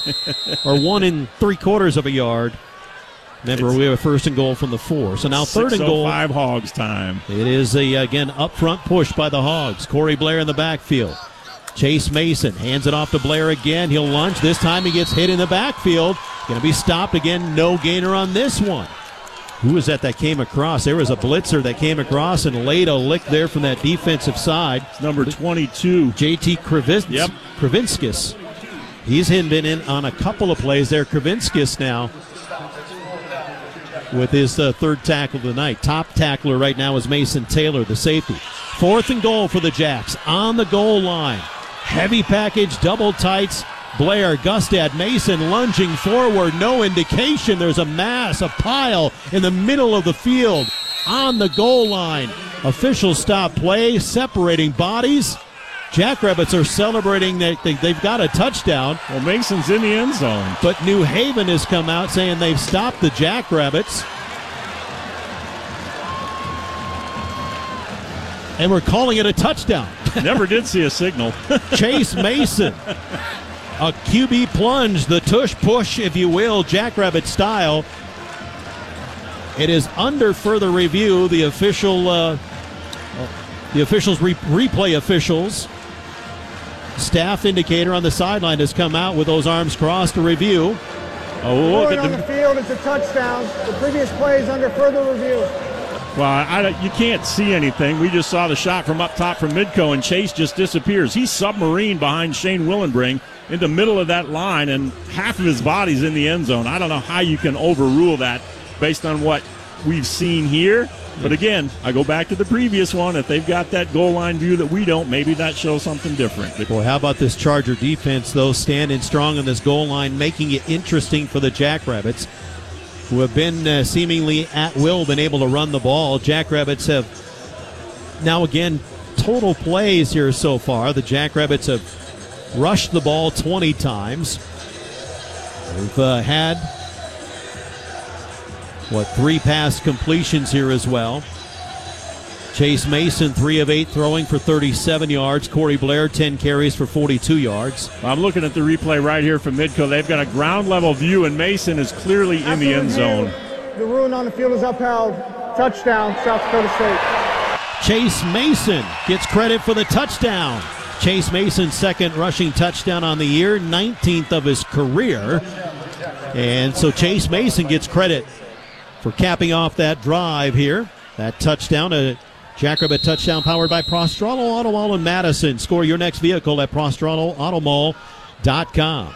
or 1 3/4 of a yard. Remember, we have a 1st and goal from the 4. So now 3rd and goal. 6:05 Hogs time. It is again up front push by the Hogs. Corey Blair in the backfield. Chase Mason hands it off to Blair again. He'll lunge. This time he gets hit in the backfield. Going to be stopped again. No gainer on this one. Who was that came across? There was a blitzer that came across and laid a lick there from that defensive side. It's number 22. JT Kravinskis. He's been in on a couple of plays there. Kravinskis now with his 3rd tackle of the night. Top tackler right now is Mason Taylor, the safety. 4th and goal for the Jacks on the goal line. Heavy package, double tights. Blair, Gustad, Mason lunging forward. No indication. There's a pile in the middle of the field on the goal line. Officials stop play, separating bodies. Jackrabbits are celebrating that they've got a touchdown. Well, Mason's in the end zone. But New Haven has come out saying they've stopped the Jackrabbits. And we're calling it a touchdown. Never did see a signal. Chase Mason. A QB plunge, the tush push, if you will, Jackrabbit style. It is under further review. The officials, replay officials, staff indicator on the sideline has come out with those arms crossed to review. Oh, look at the field. It's a touchdown. The previous play is under further review. Well, you can't see anything. We just saw the shot from up top from Midco, and Chase just disappears. He's submarined behind Shane Willenbring in the middle of that line, and half of his body's in the end zone. I don't know how you can overrule that based on what we've seen here. But again, I go back to the previous one. If they've got that goal line view that we don't, maybe that shows something different. Boy, how about this Charger defense, though, standing strong on this goal line, making it interesting for the Jackrabbits, who have been seemingly at will, been able to run the ball. Jackrabbits have now, again, total plays here so far. The Jackrabbits have rushed the ball 20 times. They've had, 3 pass completions here as well. Chase Mason, 3 of 8, throwing for 37 yards. Corey Blair, 10 carries for 42 yards. I'm looking at the replay right here from Midco. They've got a ground-level view, and Mason is clearly in the end zone. The ruling on the field is upheld. Touchdown, South Dakota State. Chase Mason gets credit for the touchdown. Chase Mason's 2nd rushing touchdown on the year, 19th of his career. And so Chase Mason gets credit for capping off that drive here. That touchdown, a Jackrabbit touchdown powered by Prostrano Auto Mall in Madison. Score your next vehicle at ProstranoAutomall.com.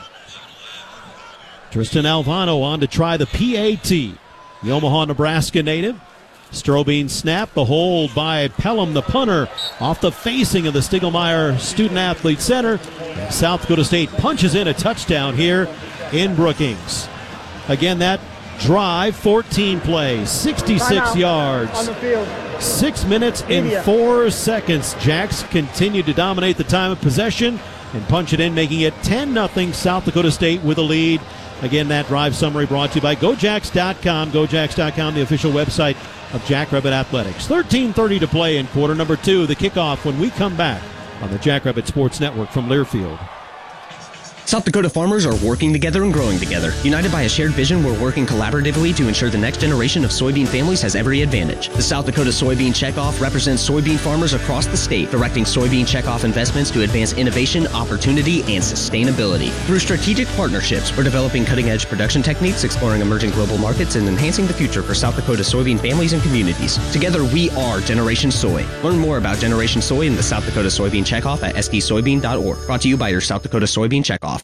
Tristan Alvano on to try the PAT. The Omaha, Nebraska native. Strobing snap, the hold by Pelham, the punter, off the facing of the Stiegelmeyer Student Athlete Center. And South Dakota State punches in a touchdown here in Brookings. Again, that drive, 14 plays, 66 yards, on the field. 6 minutes and 4 seconds. Jacks continue to dominate the time of possession and punch it in, making it 10-0 South Dakota State with a lead. Again, that drive summary brought to you by GoJacks.com. GoJacks.com, the official website of Jackrabbit Athletics. 13:30 to play in quarter number 2. The kickoff when we come back on the Jackrabbit Sports Network from Learfield. South Dakota farmers are working together and growing together. United by a shared vision, we're working collaboratively to ensure the next generation of soybean families has every advantage. The South Dakota Soybean Checkoff represents soybean farmers across the state, directing soybean checkoff investments to advance innovation, opportunity, and sustainability. Through strategic partnerships, we're developing cutting-edge production techniques, exploring emerging global markets, and enhancing the future for South Dakota soybean families and communities. Together, we are Generation Soy. Learn more about Generation Soy and the South Dakota Soybean Checkoff at sdsoybean.org. Brought to you by your South Dakota Soybean Checkoff.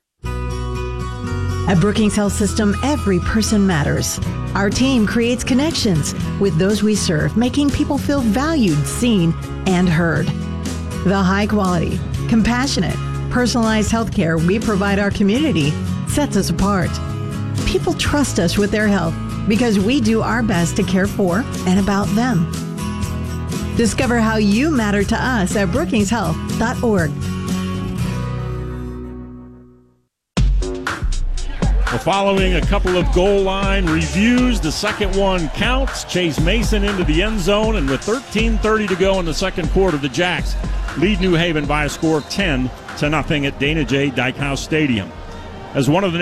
At Brookings Health System, every person matters. Our team creates connections with those we serve, making people feel valued, seen, and heard. The high quality, compassionate, personalized health care we provide our community sets us apart. People trust us with their health because we do our best to care for and about them. Discover how you matter to us at brookingshealth.org. Well, following a couple of goal line reviews, the second one counts. Chase Mason into the end zone, and with 13:30 to go in the second quarter, the Jacks lead New Haven by a score of 10-0 at Dana J. Dykhouse Stadium. As one of the